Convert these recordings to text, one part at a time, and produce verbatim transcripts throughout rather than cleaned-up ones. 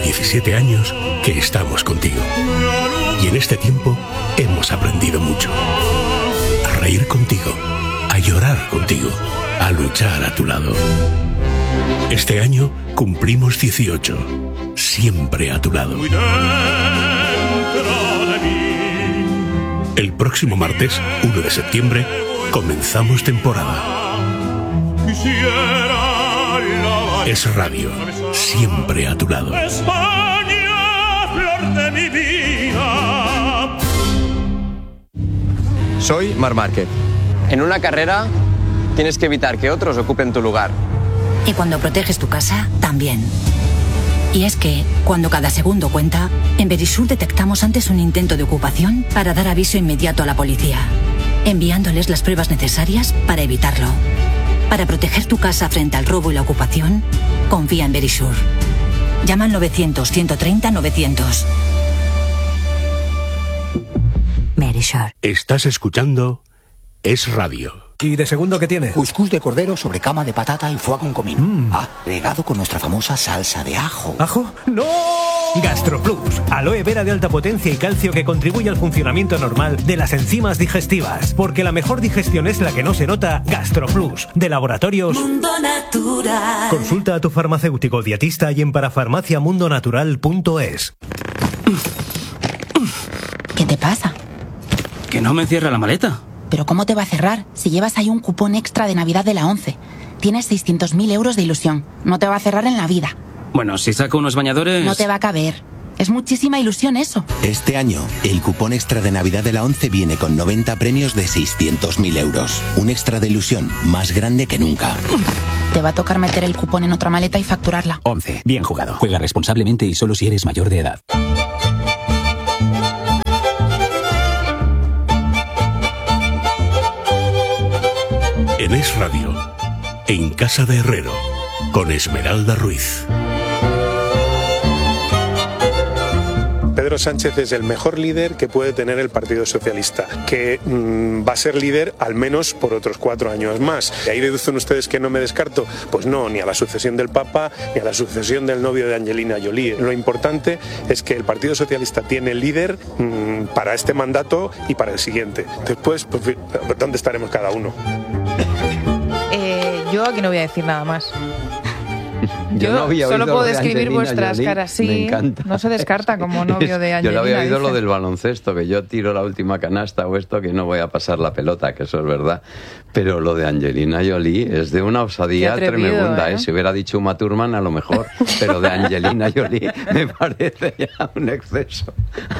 diecisiete años que estamos contigo. Y en este tiempo hemos aprendido mucho. A reír contigo, a llorar contigo, a luchar a tu lado. Este año cumplimos dieciocho, siempre a tu lado. El próximo martes, uno de septiembre, comenzamos temporada. Es Radio, siempre a tu lado. España, flor de mi vida. Soy Marc Márquez. En una carrera tienes que evitar que otros ocupen tu lugar. Y cuando proteges tu casa, también. Y es que, cuando cada segundo cuenta, en Verisur detectamos antes un intento de ocupación para dar aviso inmediato a la policía, enviándoles las pruebas necesarias para evitarlo. Para proteger tu casa frente al robo y la ocupación, confía en Verisur. Llama al novecientos, ciento treinta, novecientos. Verisur. Estás escuchando Es Radio. ¿Y de segundo qué tiene? Cuscús de cordero sobre cama de patata y foie con comino. Mm. Agregado con nuestra famosa salsa de ajo. ¿Ajo? ¡No! GastroPlus, aloe vera de alta potencia y calcio que contribuye al funcionamiento normal de las enzimas digestivas. Porque la mejor digestión es la que no se nota. GastroPlus, de Laboratorios Mundo Natural. Consulta a tu farmacéutico dietista y en parafarmacia mundo natural punto es. ¿Qué te pasa? Que no me cierra la maleta. ¿Pero cómo te va a cerrar si llevas ahí un cupón extra de Navidad de la ONCE? Tienes seiscientos mil euros de ilusión. No te va a cerrar en la vida. Bueno, si saco unos bañadores... No te va a caber. Es muchísima ilusión eso. Este año, el cupón extra de Navidad de la ONCE viene con noventa premios de seiscientos mil euros. Un extra de ilusión más grande que nunca. Te va a tocar meter el cupón en otra maleta y facturarla. ONCE. Bien jugado. Juega responsablemente y solo si eres mayor de edad. En Es Radio, en Casa de Herrero, con Esmeralda Ruiz. Pedro Sánchez es el mejor líder que puede tener el Partido Socialista, que mmm, va a ser líder al menos por otros cuatro años más. ¿De ahí deducen ustedes que no me descarto? Pues no, ni a la sucesión del Papa, ni a la sucesión del novio de Angelina Jolie. Lo importante es que el Partido Socialista tiene líder mmm, para este mandato y para el siguiente. Después, pues, ¿dónde estaremos cada uno? Eh, yo aquí no voy a decir nada más. Yo, Yo no había solo oído puedo lo de describir Angelina vuestras Jolie. caras, sí. Me encanta. No se descarta como novio de Angelina. Yo lo había oído dice. lo del baloncesto, que yo tiro la última canasta o esto, que no voy a pasar la pelota, que eso es verdad. Pero lo de Angelina Jolie es de una osadía atrevido, tremenda, ¿eh? ¿eh? Si hubiera dicho Uma Thurman, a lo mejor. Pero de Angelina Jolie me parece ya un exceso.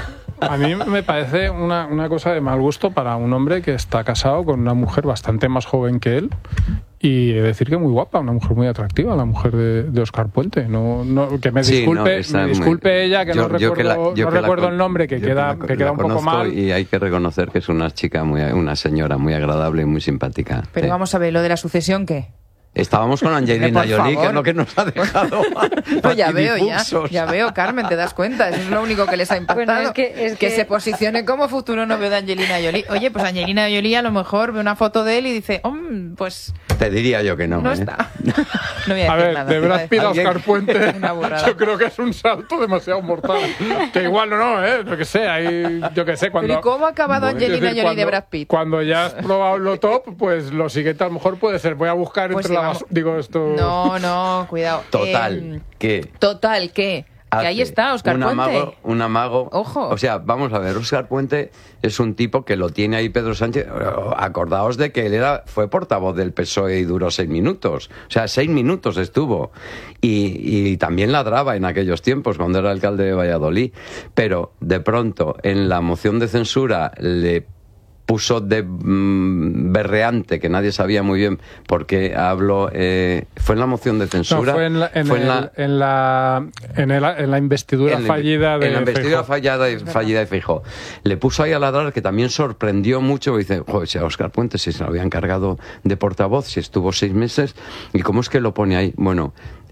A mí me parece una, una cosa de mal gusto para un hombre que está casado con una mujer bastante más joven que él. Y he de decir que muy guapa, una mujer muy atractiva, la mujer de, de Óscar Puente. No, no, que me disculpe, sí, no, me disculpe muy... ella, que yo, no recuerdo, que la, no que recuerdo la, el nombre, que queda, que, que queda un poco mal. Y hay que reconocer que es una chica, muy, una señora muy agradable y muy simpática. Pero sí. Vamos a ver, lo de la sucesión, ¿qué? Estábamos con Angelina Por Jolie, favor. que es lo que nos ha dejado. Pues ya veo, ya, ya veo, Carmen, te das cuenta, eso es lo único que les ha impactado. Bueno, es que, es que que... se posicione como futuro novio de Angelina Jolie. Oye, pues Angelina Jolie a lo mejor ve una foto de él y dice, oh, pues... Te diría yo que no. No ¿eh? está. No voy a, a decir ver, nada, de Brad Pitt a Óscar Puente, una yo creo que es un salto demasiado mortal. Que igual no, no, ¿eh? Yo que sé, hay, yo que sé, cuando... ¿Pero y cómo ha acabado Bueno, Angelina decir, Jolie cuando, de Brad Pitt? Cuando ya has probado lo top, pues lo siguiente a lo mejor puede ser, voy a buscar Pues entre sí, la vamos. bas- digo esto... No, no, cuidado. Total, Eh, que... Total, ¿qué? Que ahí está, Óscar un Puente. amago, un amago. Ojo. O sea, vamos a ver, Óscar Puente es un tipo que lo tiene ahí Pedro Sánchez. Acordaos de que él era fue portavoz del P S O E y duró seis minutos. O sea, seis minutos estuvo. Y, y también ladraba en aquellos tiempos, cuando era alcalde de Valladolid. Pero, de pronto, en la moción de censura le puso de mmm, berreante, que nadie sabía muy bien por qué habló. Eh, ¿Fue en la moción de censura? No, fue en la, en Fue el- en la- en la, en el- en la investidura en la- fallida de en la investidura Feijóo. fallada de, fallida de Feijóo. Le puso ahí a ladrar, que también sorprendió mucho. Dice, joder, si a Óscar Puente si se lo había encargado de portavoz, si estuvo seis meses, ¿y cómo es que lo pone ahí? Bueno,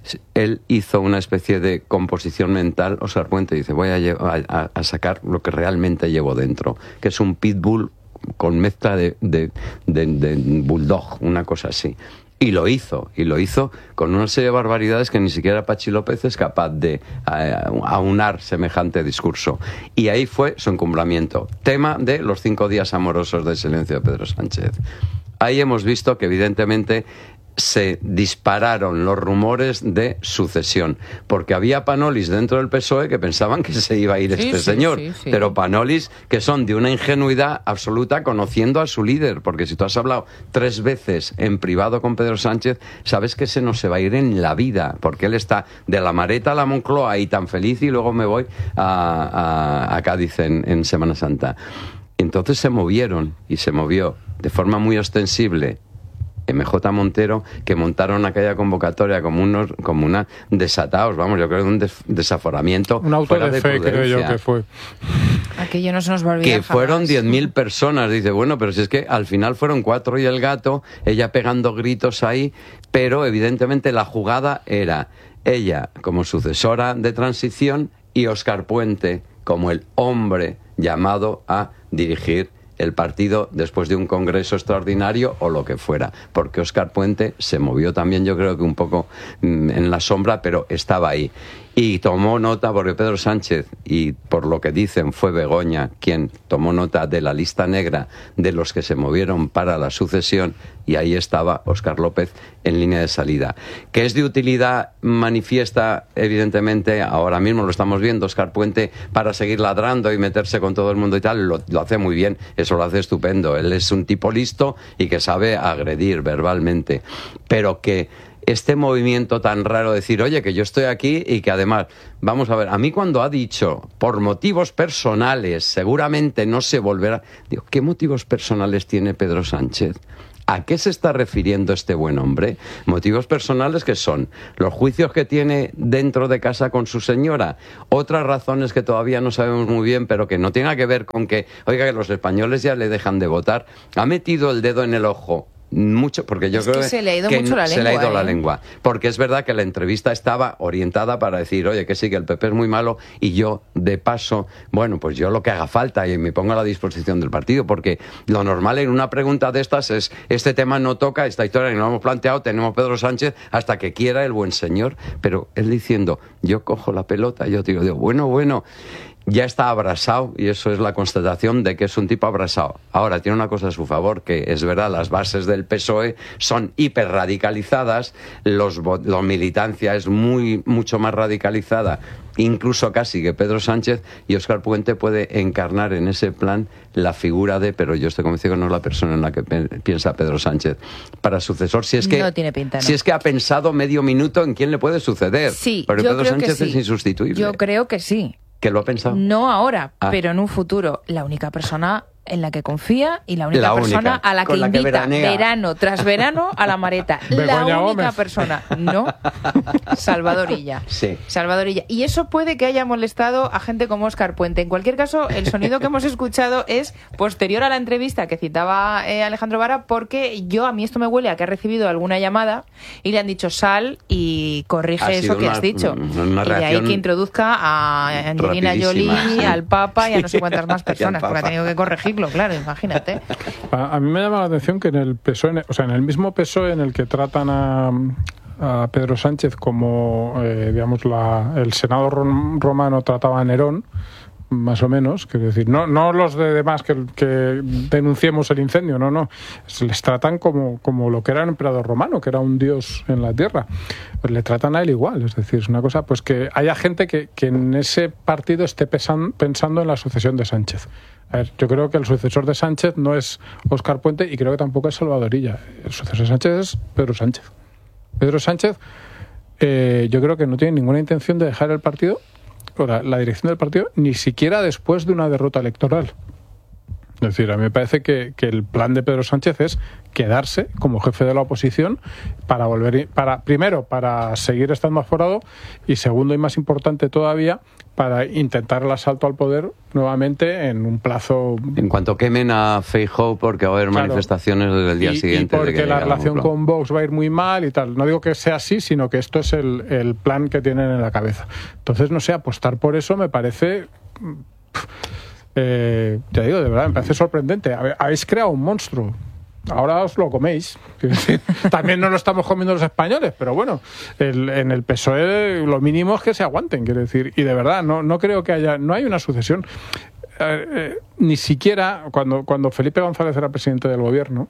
él hizo una especie de composición mental. Óscar Puente dice, voy a, lle- a, a sacar lo que realmente llevo dentro, que es un pitbull con mezcla de, de, de, de bulldog, una cosa así. Y lo hizo, y lo hizo con una serie de barbaridades que ni siquiera Pachi López es capaz de uh, aunar semejante discurso. Y ahí fue su encumbramiento. Tema de los cinco días amorosos de silencio de Pedro Sánchez. Ahí hemos visto que evidentemente se dispararon los rumores de sucesión, porque había panolis dentro del P S O E que pensaban que se iba a ir sí, este sí, señor, sí, sí. pero panolis que son de una ingenuidad absoluta conociendo a su líder, porque si tú has hablado tres veces en privado con Pedro Sánchez, sabes que ese no se va a ir en la vida, porque él está de la Mareta a la Moncloa y tan feliz y luego me voy a, a, a Cádiz en, en Semana Santa. Entonces se movieron y se movió de forma muy ostensible M J Montero, que montaron aquella convocatoria como unos como una desatados, vamos, yo creo que un des, desaforamiento. Un auto de, de fe, creo yo que fue. Aquello no se nos va a olvidar. Que fueron diez mil personas. Dice, bueno, pero si es que al final fueron cuatro y el gato, ella pegando gritos ahí, pero evidentemente la jugada era ella como sucesora de transición y Óscar Puente como el hombre llamado a dirigir el partido después de un congreso extraordinario o lo que fuera, porque Óscar Puente se movió también, yo creo que un poco mmm, en la sombra, pero estaba ahí. Y tomó nota, porque Pedro Sánchez, y por lo que dicen fue Begoña quien tomó nota de la lista negra de los que se movieron para la sucesión, y ahí estaba Óscar López en línea de salida. Que es de utilidad manifiesta, evidentemente, ahora mismo lo estamos viendo, Óscar Puente, para seguir ladrando y meterse con todo el mundo y tal, lo, lo hace muy bien, eso lo hace estupendo. Él es un tipo listo y que sabe agredir verbalmente, pero que este movimiento tan raro de decir, oye, que yo estoy aquí y que además, vamos a ver, a mí cuando ha dicho, por motivos personales, seguramente no se volverá... Digo, ¿qué motivos personales tiene Pedro Sánchez? ¿A qué se está refiriendo este buen hombre? Motivos personales que son los juicios que tiene dentro de casa con su señora, otras razones que todavía no sabemos muy bien, pero que no tienen que ver con que, oiga, que los españoles ya le dejan de votar. Ha metido el dedo en el ojo mucho, porque yo es creo que se le ha ido que mucho la se lengua, le ha ido ¿eh? la lengua, porque es verdad que la entrevista estaba orientada para decir, oye, que sí, que el P P es muy malo y yo, de paso, bueno, pues yo lo que haga falta y me pongo a la disposición del partido, porque lo normal en una pregunta de estas es, este tema no toca, esta historia que no hemos planteado, tenemos Pedro Sánchez hasta que quiera el buen señor, pero él diciendo, yo cojo la pelota, yo digo, digo bueno, bueno, ya está abrasado, y eso es la constatación de que es un tipo abrasado. Ahora, tiene una cosa a su favor, que es verdad, las bases del P S O E son hiperradicalizadas, los, la militancia es muy mucho más radicalizada, incluso casi que Pedro Sánchez, y Óscar Puente puede encarnar en ese plan la figura de, pero yo estoy convencido que no es la persona en la que pe- piensa Pedro Sánchez para sucesor, si es que no tiene pinta, ¿no? Si es que ha pensado medio minuto en quién le puede suceder. Sí, porque yo Pedro creo Sánchez que sí. es insustituible. Yo creo que sí. ¿Que lo ha pensado? No ahora, Ah. pero en un futuro. La única persona en la que confía y la única La persona única, a la que con la que invita veranea. verano tras verano a la Mareta. La Begoña única Gómez. persona. No, Salvadorilla. Sí. Salvadorilla. Y eso puede que haya molestado a gente como Óscar Puente. En cualquier caso, el sonido que hemos escuchado es posterior a la entrevista que citaba eh, Alejandro Vara, porque yo, a mí esto me huele a que ha recibido alguna llamada y le han dicho sal y corrige Ha eso sido que una- has dicho. una y de ahí reacción que introduzca a Angelina Jolie, rapidísima, sí. al Papa y a no sé Sí. cuántas más Y al personas, porque ha Papa. tenido que corregirlo, claro, imagínate. A, a mí me llama la atención que en el P S O E, o sea, en el mismo P S O E en el que tratan a, a Pedro Sánchez como, eh, digamos, la, el Senado rom- romano trataba a Nerón, más o menos, quiero decir, no, no los de demás que, que denunciemos el incendio, no, no, se les tratan como, como lo que era el emperador romano, que era un dios en la tierra, pues le tratan a él igual, es decir, es una cosa, pues que haya gente que, que en ese partido esté pesan, pensando en la sucesión de Sánchez. A ver, yo creo que el sucesor de Sánchez no es Óscar Puente y creo que tampoco es Salvadorilla. El sucesor de Sánchez es Pedro Sánchez. Pedro Sánchez, eh, yo creo que no tiene ninguna intención de dejar el partido, o la, la dirección del partido, ni siquiera después de una derrota electoral. Es decir, a mí me parece que, que el plan de Pedro Sánchez es quedarse como jefe de la oposición para volver, para primero, para seguir estando aforado y segundo y más importante todavía, para intentar el asalto al poder nuevamente en un plazo... En cuanto quemen a Feijóo, porque va a haber Claro. manifestaciones desde el día y, siguiente. y porque de que la llega relación Moncloa. con Vox va a ir muy mal y tal. No digo que sea así, sino que esto es el, el plan que tienen en la cabeza. Entonces, no sé, apostar por eso me parece... Eh, ya digo, de verdad, me parece sorprendente. Habe- Habéis creado un monstruo. ahora os lo coméis. También no lo estamos comiendo los españoles, pero bueno, el, en el P S O E lo mínimo es que se aguanten, quiero decir. Y de verdad, no, no creo que haya, no hay una sucesión. Eh, eh, ni siquiera cuando, cuando Felipe González era presidente del gobierno,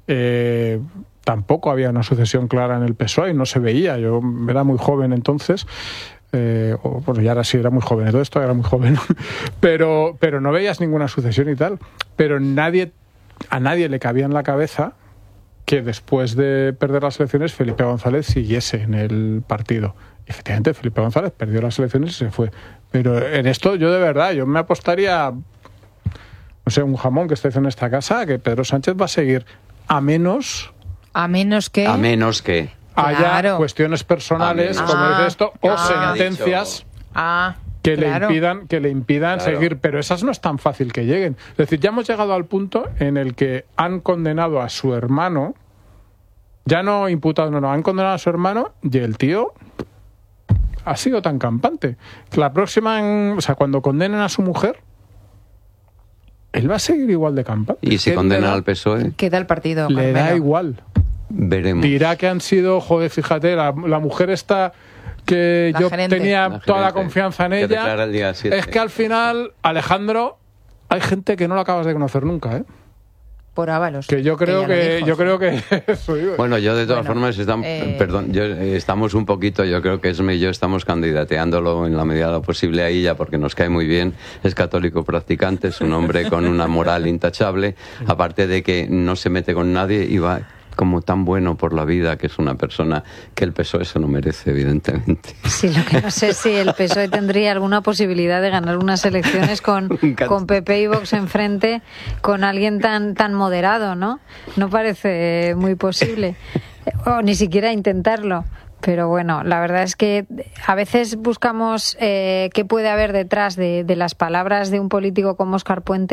eh, tampoco había una sucesión clara en el P S O E y no se veía. Yo era muy joven entonces. Eh, o, bueno, ya ahora sí era muy joven, todo esto era muy joven, pero, pero no veías ninguna sucesión y tal. Pero nadie, a nadie le cabía en la cabeza que después de perder las elecciones Felipe González siguiese en el partido. Y efectivamente, Felipe González perdió las elecciones y se fue. Pero en esto yo de verdad, yo me apostaría, no sé, un jamón que esté en esta casa, que Pedro Sánchez va a seguir, a menos... A menos que... A menos que... haya Claro. cuestiones personales, Ah, como dice esto, o ah, sentencias Ah, que claro. le impidan, que le impidan Claro. seguir, pero esas no es tan fácil que lleguen. Es decir, ya hemos llegado al punto en el que han condenado a su hermano, ya no imputado, no, no, han condenado a su hermano y el tío ha sido tan campante. La próxima, en- o sea, cuando condenen a su mujer, él va a seguir igual de campante. Y si Él condenan le da- al P S O E, Queda el partido. le da Carmelo. igual. veremos. Dirá que han sido, joder, fíjate, la, la mujer esta que La yo gerente. tenía La toda la gerente, confianza en que ella. declara el día siete. Es que al final, Alejandro, hay gente que no lo acabas de conocer nunca, ¿eh? Por Ábalos. Que yo creo ya lo que, dijo, yo sí. creo que eso digo. Bueno, yo de todas Bueno, formas, estamos, eh, perdón, yo, eh, estamos un poquito, yo creo que Esme y yo estamos candidateándolo en la medida de lo posible a ella porque nos cae muy bien, es católico practicante, es un hombre con una moral intachable, aparte de que no se mete con nadie y va como tan bueno por la vida, que es una persona que el P S O E se lo merece, evidentemente. Sí, lo que no sé es si el P S O E tendría alguna posibilidad de ganar unas elecciones con, con P P y Vox enfrente, con alguien tan tan moderado, ¿no? No parece muy posible. O ni siquiera intentarlo. Pero bueno, la verdad es que a veces buscamos eh, qué puede haber detrás de, de las palabras de un político como Óscar Puente.